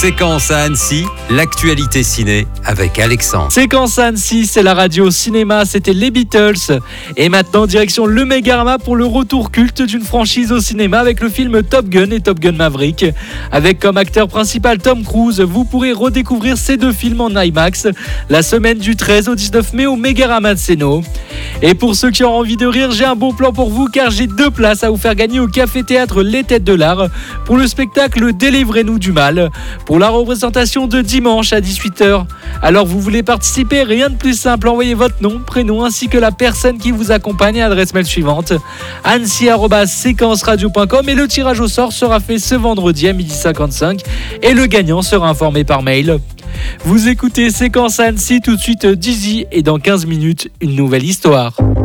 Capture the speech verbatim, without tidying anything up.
Séquence à Annecy, l'actualité ciné avec Alexandre. Séquence à Annecy, c'est la radio cinéma, c'était les Beatles. Et maintenant, direction le Megarama pour le retour culte d'une franchise au cinéma avec le film Top Gun et Top Gun Maverick. Avec comme acteur principal Tom Cruise, vous pourrez redécouvrir ces deux films en IMAX la semaine du treize au dix-neuf mai au Megarama de Sénaux. Et pour ceux qui ont envie de rire, j'ai un bon plan pour vous car j'ai deux places à vous faire gagner au Café-Théâtre Les Têtes de l'Art pour le spectacle Délivrez-nous du mal, pour la représentation de dimanche à dix-huit heures. Alors vous voulez participer, rien de plus simple, envoyez votre nom, prénom ainsi que la personne qui vous accompagne à l'adresse mail suivante annecy arobase séquence radio point com et le tirage au sort sera fait ce vendredi à midi cinquante-cinq et le gagnant sera informé par mail. Vous écoutez Séquence Annecy, tout de suite Dizzy et dans quinze minutes, une nouvelle histoire.